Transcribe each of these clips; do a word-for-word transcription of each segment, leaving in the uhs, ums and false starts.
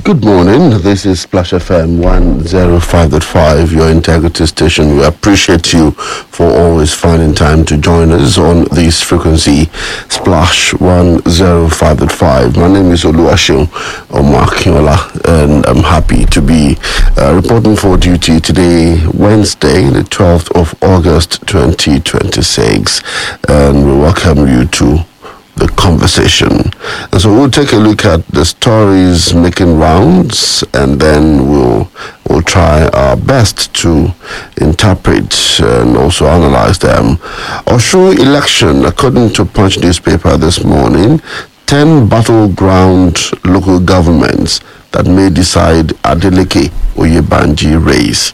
Good morning. This is Splash F M one oh five point five, your integrity station. We appreciate you for always finding time to join us on this frequency, Splash one oh five point five. My name is Oluwaseun Omakiola, and I'm happy to be uh, reporting for duty today, Wednesday, the twelfth of August, twenty twenty-six. And we welcome you to the conversation. And so we'll take a look at the stories making rounds, and then we'll we'll try our best to interpret and also analyze them. Osun election, according to Punch newspaper this morning, ten battleground local governments that may decide Adeleke Oyebanji race.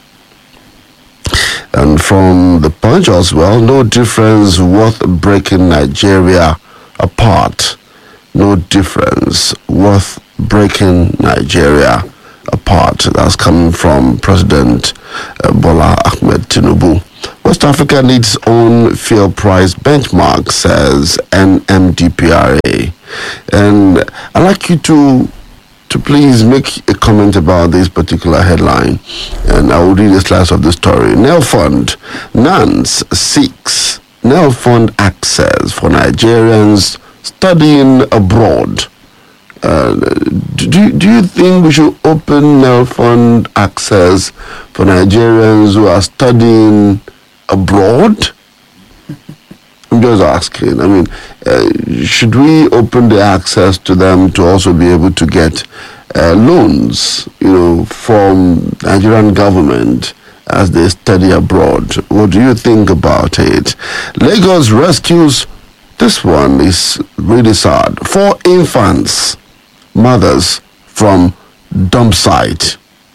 And from the Punch as well, no difference worth breaking Nigeria apart. No difference worth breaking Nigeria apart. That's coming from President uh, Bola Ahmed Tinubu. West Africa needs own fuel price benchmark, says N M D P R A. And I'd like you to to please make a comment about this particular headline, and I will read the slice of the story. Nel Fund, NANS seeks Nel Fund access for Nigerians studying abroad. Uh, do, do you think we should open Nel Fund access for Nigerians who are studying abroad? I'm just asking. I mean, uh, should we open the access to them to also be able to get uh, loans, you know, from Nigerian government as they study abroad? What do you think about it? Lagos rescues, this one is really sad. Four infants, mothers from dump site.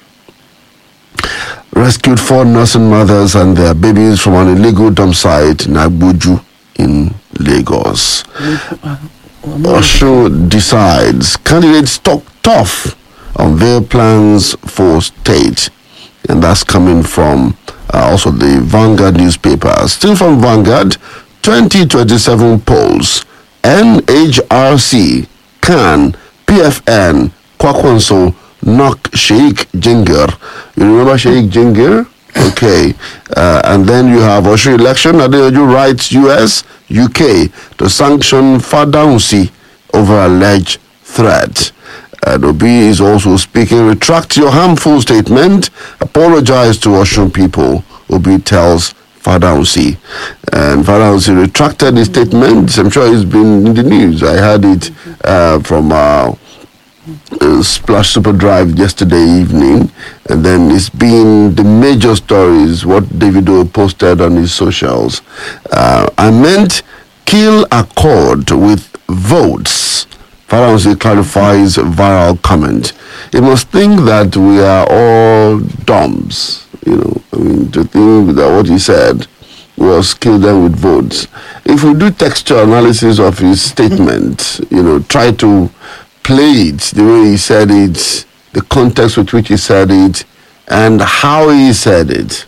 Rescued four nursing mothers and their babies from an illegal dump site in Abuju in Lagos. Osun decides candidates talk tough, unveil plans for state. And that's coming from uh, also the Vanguard newspaper. Still from Vanguard, twenty twenty-seven polls. N H R C, CAN, P F N, Kwakwanso knock Sheikh Jingir. You remember Sheikh Jingir? Okay. Uh, and then you have Osun election. Adeoju writes U S, U K to sanction Fadausi over alleged threat. And Obi is also speaking. Retract your harmful statement. Apologize to Osun people. Obi tells Fadausi. And Fadausi retracted his statement. I'm sure it's been in the news. I heard it uh, from uh, uh, Splash Super Drive yesterday evening. And then it's been the major stories, what Davido posted on his socials. Uh, I meant kill accord with votes. Fadausi clarifies viral comment. You must think that we are all dumbs. You know, I mean, to think that what he said was kill them with votes. If we do textual analysis of his statement, you know, try to play it the way he said it, the context with which he said it, and how he said it.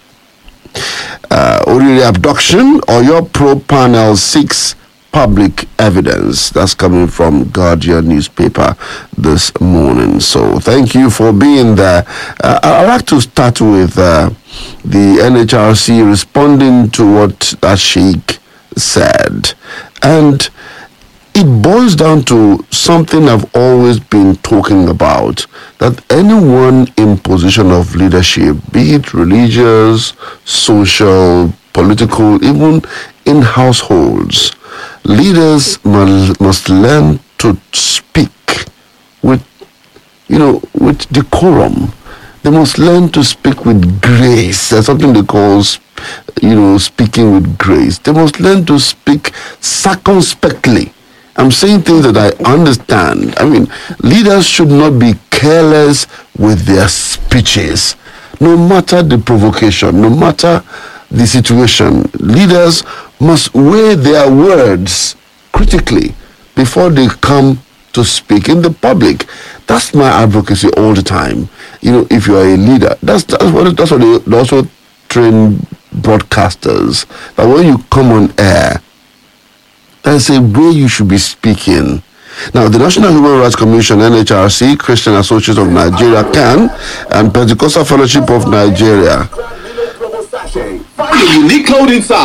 Uh, Oriri abduction or your pro panel seeks public evidence. That's coming from Guardian newspaper this morning. So thank you for being there. Uh, I'd like to start with uh, the N H R C responding to what that sheikh said. And it boils down to something I've always been talking about, that anyone in position of leadership, be it religious, social, political, even in households, leaders must, must learn to speak with, you know, with decorum. They must learn to speak with grace. There's something they call, you know, speaking with grace. They must learn to speak circumspectly. I'm saying things that I understand. I mean, leaders should not be careless with their speeches, no matter the provocation, no matter the situation. Leaders must weigh their words critically before they come to speak in the public. That's my advocacy all the time. You know, if you are a leader, that's that's what that's what they also train broadcasters, that when you come on air, there's a way you should be speaking. Now, the National Human Rights Commission, N H R C, Christian Associates of Nigeria, C A N, and Pentecostal Fellowship of Nigeria. Find a unique clothing style